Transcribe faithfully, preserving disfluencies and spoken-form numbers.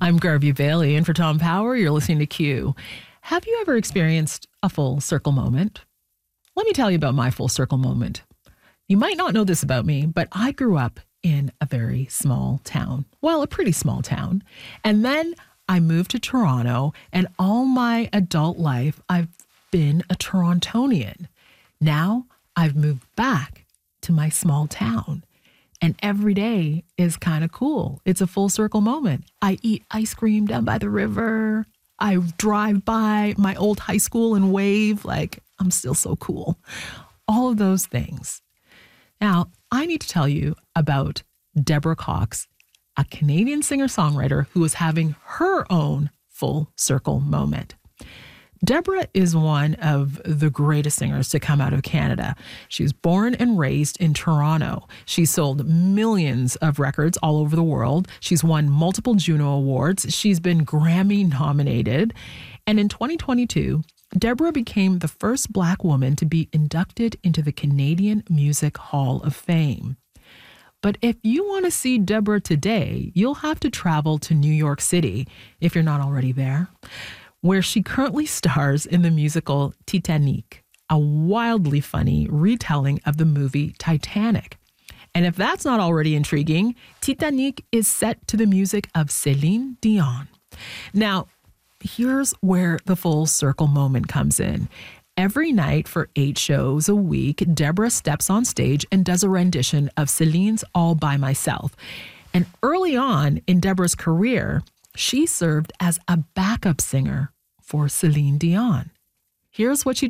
I'm Garvey Bailey, and for Tom Power, you're listening to Q. Have you ever experienced a full circle moment? Let me tell you about my full circle moment. You might not know this about me, but I grew up in a very small town. Well, a pretty small town. And then I moved to Toronto, and all my adult life, I've been a Torontonian. Now I've moved back to my small town. And every day is kind of cool. It's a full circle moment. I eat ice cream down by the river. I drive by my old high school and wave like I'm still so cool. All of those things. Now, I need to tell you about Deborah Cox, a Canadian singer-songwriter who is having her own full circle moment. Deborah is one of the greatest singers to come out of Canada. She was born and raised in Toronto. She sold millions of records all over the world. She's won multiple Juno Awards. She's been Grammy nominated. And in twenty twenty-two, Deborah became the first Black woman to be inducted into the Canadian Music Hall of Fame. But if you want to see Deborah today, you'll have to travel to New York City, if you're not already there, where she currently stars in the musical Titanic, a wildly funny retelling of the movie Titanic. And if that's not already intriguing, Titanic is set to the music of Celine Dion. Now, here's where the full circle moment comes in. Every night for eight shows a week, Deborah steps on stage and does a rendition of Celine's All By Myself. And early on in Deborah's career, she served as a backup singer for Celine Dion. Here's what she